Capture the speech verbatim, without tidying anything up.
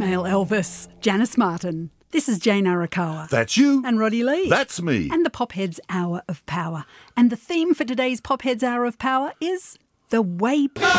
Male Elvis, Janice Martin. This is Jane Arakawa. That's you. And Roddy Lee. That's me. And the Popheads Hour of Power. And the theme for today's Popheads Hour of Power is the way people